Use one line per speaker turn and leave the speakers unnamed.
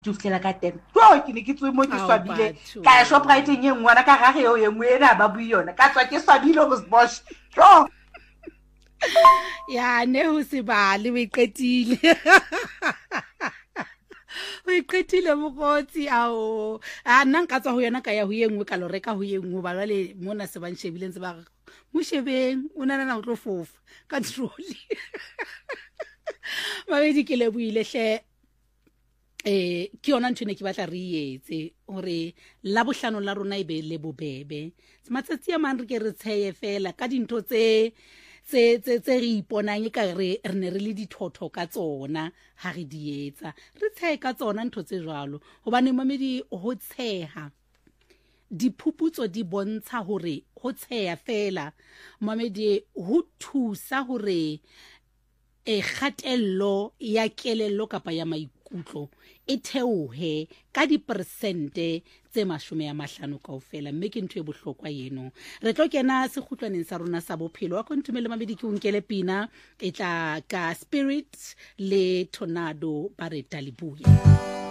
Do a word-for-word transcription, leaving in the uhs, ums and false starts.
tu fela ka ten jo ke ne ke tswe mo ke swabile ka Shoprite e ngwana ka gage yo engwe ena ba bui yona ka tswa ke swabile go sbosh jo
ya ne ho se ba le we qetile we qetile mokgotsi ao a nna nka tswa ho yona ka ya ho yengwe ka lo reka ho yengwe ba le mona se ba nshebile ntse ba mo shebeng o nana na o tlo fofa ka troli ba be di ke le buile hle eh ke yona ntho ne ke batla re etse hore la bohlano la rona e be le bobebe matsatsi a mang re ke re tsheye fela ka dintho tse tse tse tse re iponang ka re re ne re le dithotho ka tsona ha re di etsa re tshe ka tsona ntho tse jwalo hobane mamedi ho tsheha diphuputso di bontsha hore ho tsheha fela mamedi ho thusa hore e khatello ya kelello kapa ya maikutlo e theohe ka di persente tse mashome ya mahlano kaofela mme ke ntho e bohlokwa yeno re tlo kena se khutlwaneng sa rona sa bophelo wa kontumele mabedi ke unkele pina e tla ka Spirit le Tornado ba re talibuya.